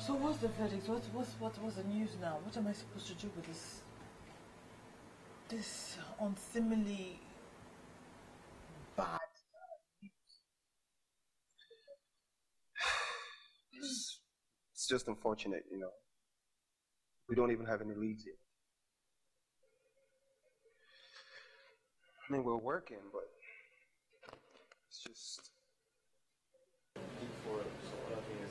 So what's the verdict? What's the news now? What am I supposed to do with this unseemly bad It's just unfortunate, you know. We don't even have any leads yet. I mean, we're working, but it's just